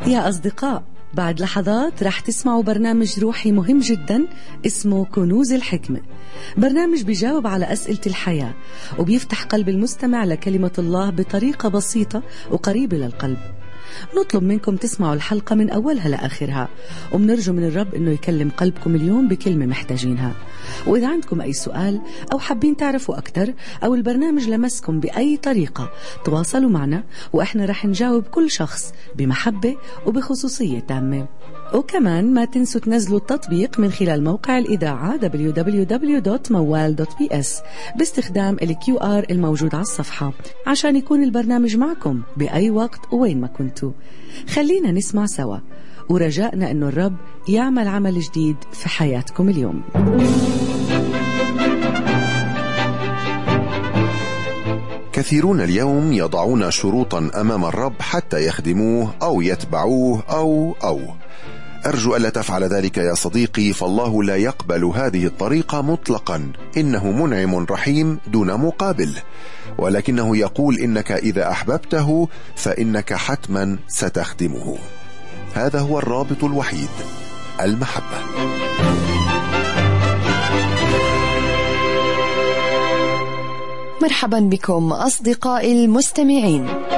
يا أصدقاء، بعد لحظات رح تسمعوا برنامج روحي مهم جدا اسمه كنوز الحكمة. برنامج بيجاوب على أسئلة الحياة وبيفتح قلب المستمع لكلمة الله بطريقة بسيطة وقريبة للقلب. نطلب منكم تسمعوا الحلقة من أولها لآخرها، وبنرجو من الرب أنه يكلم قلبكم اليوم بكلمة محتاجينها. وإذا عندكم أي سؤال أو حابين تعرفوا أكتر أو البرنامج لمسكم بأي طريقة، تواصلوا معنا وإحنا رح نجاوب كل شخص بمحبة وبخصوصية تامة. وكمان ما تنسوا تنزلوا التطبيق من خلال موقع الإذاعة www.mawal.bs باستخدام QR الموجود على الصفحة عشان يكون البرنامج معكم بأي وقت وين ما كنتوا. خلينا نسمع سوا، ورجائنا أنه الرب يعمل عمل جديد في حياتكم اليوم. كثيرون اليوم يضعون شروطا أمام الرب حتى يخدموه أو يتبعوه أو أرجو ألا تفعل ذلك يا صديقي، فالله لا يقبل هذه الطريقة مطلقا. إنه منعم رحيم دون مقابل، ولكنه يقول إنك إذا أحببته فإنك حتما ستخدمه. هذا هو الرابط الوحيد، المحبة. مرحبا بكم أصدقائي المستمعين.